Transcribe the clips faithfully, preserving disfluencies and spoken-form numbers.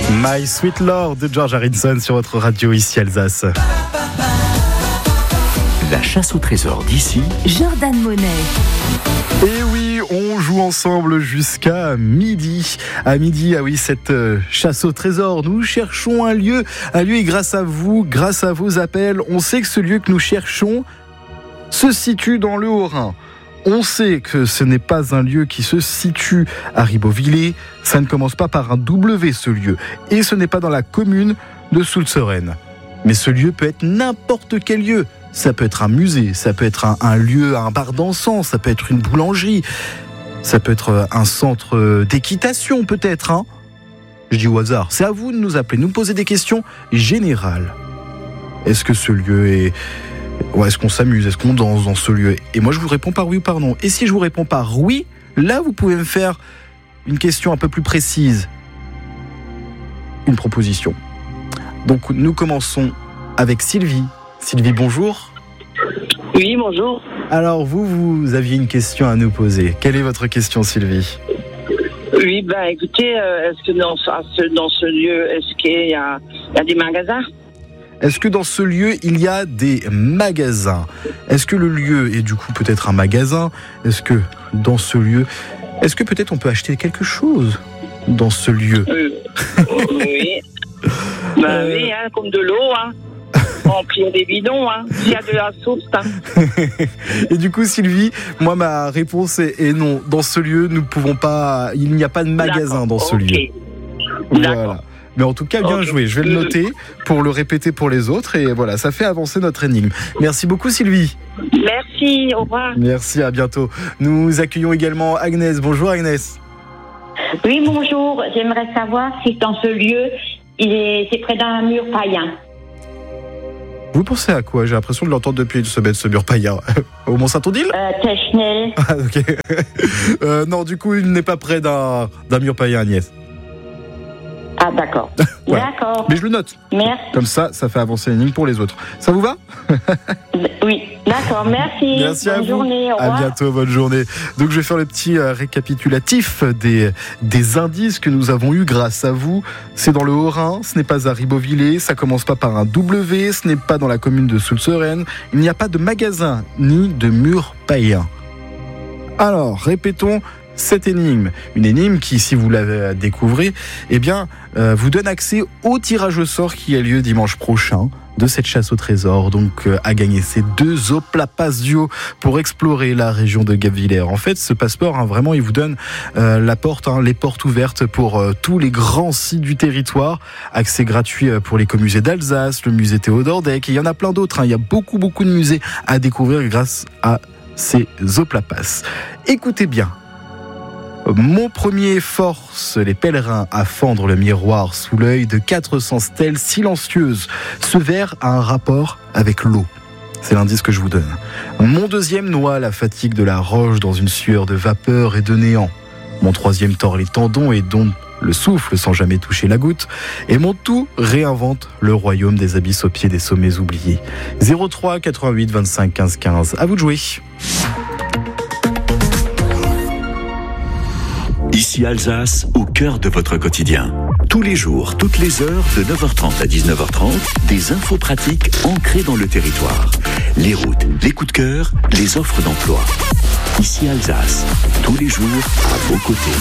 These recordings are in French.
My Sweet Lord de George Harrison sur votre radio ici Alsace. La chasse au trésor d'ici, Jordan Monet. Et oui, on joue ensemble jusqu'à midi. À midi, ah oui, cette euh, chasse au trésor. Nous cherchons un lieu, un lieu et grâce à vous, grâce à vos appels, on sait que ce lieu que nous cherchons se situe dans le Haut-Rhin. On sait que ce n'est pas un lieu qui se situe à Ribeauvillé. Ça ne commence pas par un W, ce lieu. Et ce n'est pas dans la commune de Soultzeren. Mais ce lieu peut être n'importe quel lieu. Ça peut être un musée, ça peut être un, un lieu, un bar d'encens, ça peut être une boulangerie, ça peut être un centre d'équitation peut-être. Hein Je dis au hasard. C'est à vous de nous appeler, nous poser des questions générales. Est-ce que ce lieu est... Ouais, est-ce qu'on s'amuse? Est-ce qu'on danse dans ce lieu? Et moi, je vous réponds par oui ou par non. Et si je vous réponds par oui, là, vous pouvez me faire une question un peu plus précise. Une proposition. Donc, nous commençons avec Sylvie. Sylvie, bonjour. Oui, bonjour. Alors, vous, vous aviez une question à nous poser. Quelle est votre question, Sylvie? Oui, ben écoutez, euh, est-ce que dans ce, dans ce lieu, est-ce qu'il y a, il y a des magasins? Est-ce que dans ce lieu, il y a des magasins? Est-ce que le lieu est du coup peut-être un magasin? Est-ce que dans ce lieu, est-ce que peut-être on peut acheter quelque chose dans ce lieu? euh, Oui. Ben euh... oui, hein, comme de l'eau, hein. Remplir des bidons, hein. S'il y a de la source, hein. Et du coup, Sylvie, moi, ma réponse est, est non. Dans ce lieu, nous ne pouvons pas. Il n'y a pas de magasin D'accord. dans ce Okay. lieu. Voilà. Mais en tout cas, bien okay. joué. Je vais le noter pour le répéter pour les autres. Et voilà, ça fait avancer notre énigme. Merci beaucoup, Sylvie. Merci, au revoir. Merci, à bientôt. Nous accueillons également Agnès. Bonjour, Agnès. Oui, bonjour. J'aimerais savoir si dans ce lieu, il est, c'est près d'un mur païen. Vous pensez à quoi? J'ai l'impression de l'entendre depuis une semaine, ce mur païen. Au Mont-Saint-Odile? euh, Technel. Ah, ok. euh, non, du coup, il n'est pas près d'un, d'un mur païen, Agnès. Ah, d'accord. Voilà. D'accord. Mais je le note. Merci. Comme ça, ça fait avancer l'énigme pour les autres. Ça vous va? Oui, d'accord, merci. Merci bonne à vous. Journée, au revoir. À bientôt, bonne journée. Donc je vais faire le petit euh, récapitulatif des, des indices que nous avons eus grâce à vous. C'est dans le Haut-Rhin, ce n'est pas à Ribeauvillé, ça commence pas par un W, ce n'est pas dans la commune de Soultzeren, il n'y a pas de magasin ni de mur païen. Alors, répétons cette énigme, une énigme qui, si vous la découvrez, eh bien, euh, vous donne accès au tirage au sort qui a lieu dimanche prochain de cette chasse au trésor, donc euh, à gagner ces deux Oplapass duo pour explorer la région de Gap-Villers. En fait, ce passeport, hein, vraiment, il vous donne euh, la porte, hein, les portes ouvertes pour euh, tous les grands sites du territoire, accès gratuit euh, pour l'écomusée d'Alsace, le musée Théodore Deck, et il y en a plein d'autres, hein. Il y a beaucoup, beaucoup de musées à découvrir grâce à ces Oplapass. Écoutez bien. Mon premier force les pèlerins à fendre le miroir sous l'œil de quatre cents stèles silencieuses. Ce vers a un rapport avec l'eau. C'est l'indice que je vous donne. Mon deuxième noie la fatigue de la roche dans une sueur de vapeur et de néant. Mon troisième tord les tendons et donne le souffle sans jamais toucher la goutte. Et mon tout réinvente le royaume des abysses au pied des sommets oubliés. zéro trois quatre-vingt-huit vingt-cinq quinze quinze. À vous de jouer. Ici Alsace, au cœur de votre quotidien. Tous les jours, toutes les heures, de neuf heures trente à dix-neuf heures trente, des infos pratiques ancrées dans le territoire. Les routes, les coups de cœur, les offres d'emploi. Ici Alsace, tous les jours, à vos côtés.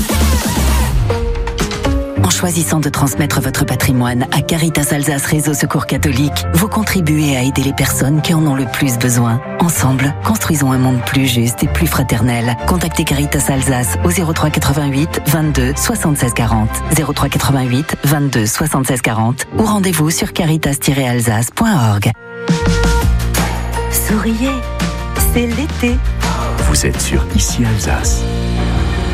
En choisissant de transmettre votre patrimoine à Caritas Alsace Réseau Secours Catholique, vous contribuez à aider les personnes qui en ont le plus besoin. Ensemble, construisons un monde plus juste et plus fraternel. Contactez Caritas Alsace au zéro trois quatre-vingt-huit vingt-deux soixante-seize quarante, zéro trois quatre-vingt-huit vingt-deux soixante-seize quarante ou rendez-vous sur caritas tiret alsace point org. Souriez, c'est l'été. Vous êtes sur Ici Alsace.